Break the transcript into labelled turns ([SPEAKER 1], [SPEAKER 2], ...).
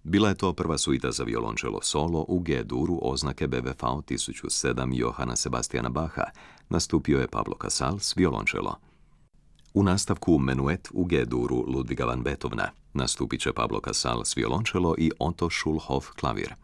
[SPEAKER 1] Bila je to prva suita za violončelo solo u G-duru oznake BWV 1007 Johana Sebastiana Bacha. Nastupio je Pablo Casals s violončelo. U nastavku Menuet u G-duru Ludwiga van Beethovena. Nastupit će Pablo Casals s violončelo i Otto Schulhoff klavir.